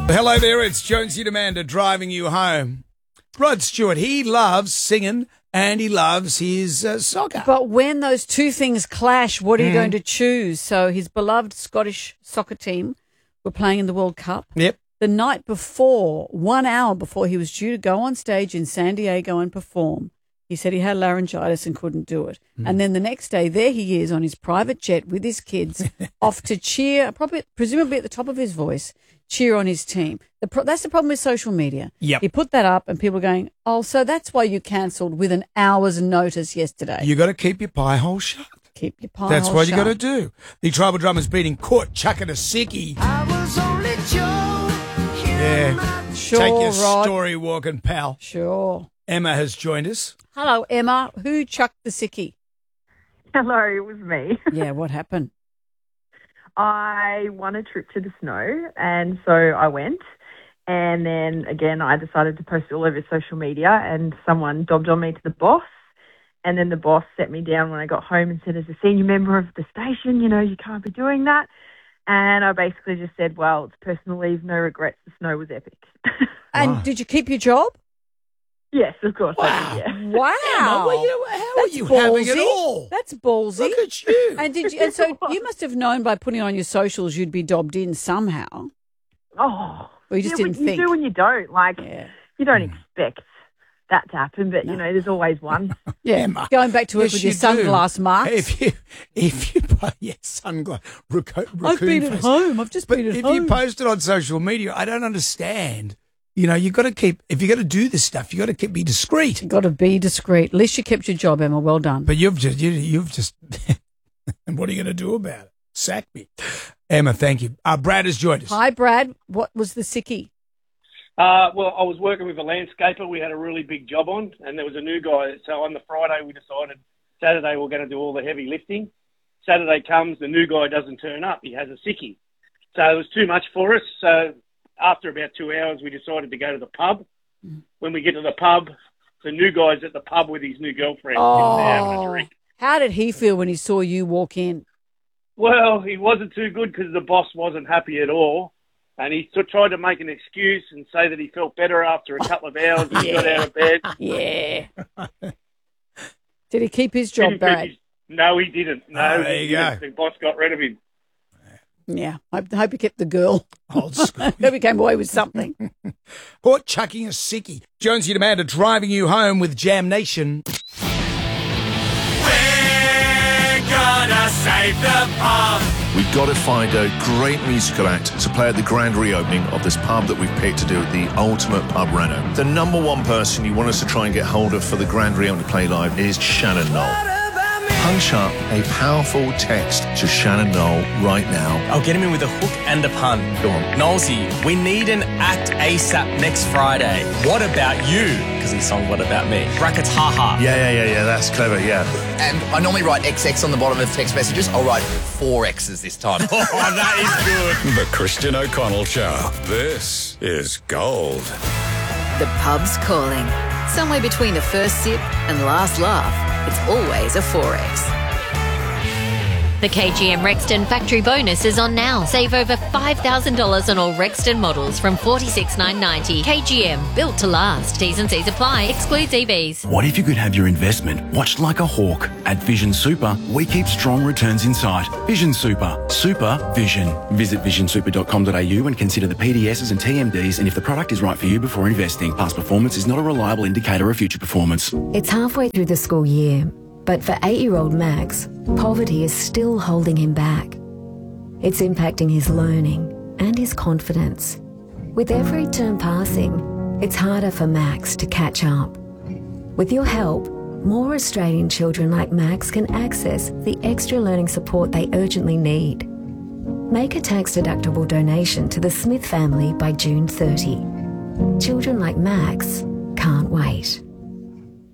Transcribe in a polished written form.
Hello there, it's Jonesy and Amanda driving you home. Rod Stewart, he loves singing and he loves his soccer. But when those two things clash, what are you going to choose? So his beloved Scottish soccer team were playing in the World Cup. Yep. The night before, 1 hour before he was due to go on stage in San Diego and perform, he said he had laryngitis and couldn't do it. And then the next day, there he is on his private jet with his kids, off to cheer, presumably at the top of his voice, cheer on his team. That's the problem with social media. Yep. He put that up and people are going, oh, so that's why you cancelled with an hour's notice yesterday. You got to keep your pie hole shut. Keep your pie That's hole what you shut. got to do. The Tribal Drummers beating Court Chuckadasicki. Yeah. Sure, Take your Rod. story walking, pal. Sure. Emma has joined us. Hello, Emma. Who chucked the sickie? Hello, it was me. Yeah, what happened? I won a trip to the snow, and so I went. And then, again, I decided to post it all over social media, and someone dobbed on me to the boss. And then the boss set me down when I got home and said, as a senior member of the station, you can't be doing that. And I basically just said, well, it's personal leave, no regrets. The snow was epic. And did you keep your job? Yes, of course I Wow. did, yeah. Wow. Emma, how are you having it all? That's ballsy. Look at you. And so you must have known by putting on your socials you'd be dobbed in somehow. Oh. Or you just didn't think. You do and you don't. Yeah. You don't expect that to happen, but, there's always one. Yeah, Emma. going back to work Yes, with your you do. sunglass marks. If you sunglass, I've been at home. I've just But been at if home. you post it on social media, I don't understand. You've got to keep, if you're going to do this stuff, you've got to be discreet. You've got to be discreet. At least you kept your job, Emma. Well done. But you've just, and what are you going to do about it? Sack me. Emma, thank you. Brad has joined us. Hi, Brad. What was the sickie? Well, I was working with a landscaper. We had a really big job on, and there was a new guy. So on the Friday, we decided Saturday we're going to do all the heavy lifting. Saturday comes, the new guy doesn't turn up. He has a sickie. So it was too much for us. So after about 2 hours, we decided to go to the pub. When we get to the pub, the new guy's at the pub with his new girlfriend. Sitting there having a drink. How did he feel when he saw you walk in? Well, he wasn't too good because the boss wasn't happy at all. And he tried to make an excuse and say that he felt better after a couple of hours and he got out of bed. Yeah. Did he keep his job, Brad? No, he didn't. No, there you go. The boss got rid of him. Yeah. I hope he kept the girl. Old school. Hope he came away with something. Caught chucking a sickie. Jonesy and Amanda driving you home with Jam Nation. We're gonna save the pub. We've got to find a great musical act to play at the grand reopening of this pub that we've picked to do the ultimate pub reno. The number one person you want us to try and get hold of for the grand reopening to play live is Shannon Knoll. Punch up a powerful text to Shannon Knoll right now. I'll get him in with a hook and a pun. Go on. Knowlesy, we need an act ASAP next Friday. What about you? Because the song What About Me? Brackets, haha. Yeah, that's clever, yeah. And I normally write XX on the bottom of text messages. I'll write 4 X's this time. Oh, that is good. The Christian O'Connell Show. This is gold. The pub's calling. Somewhere between the first sip and last laugh, it's always a 4X. The KGM Rexton factory bonus is on now. Save over $5,000 on all Rexton models from $46,990. KGM, built to last. T's and C's apply. Excludes EVs. What if you could have your investment watched like a hawk? At Vision Super, we keep strong returns in sight. Vision Super. Super Vision. Visit visionsuper.com.au and consider the PDSs and TMDs and if the product is right for you before investing. Past performance is not a reliable indicator of future performance. It's halfway through the school year, but for 8-year-old Max, poverty is still holding him back. It's impacting his learning and his confidence. With every term passing, it's harder for Max to catch up. With your help, more Australian children like Max can access the extra learning support they urgently need. Make a tax-deductible donation to the Smith family by June 30. Children like Max can't wait.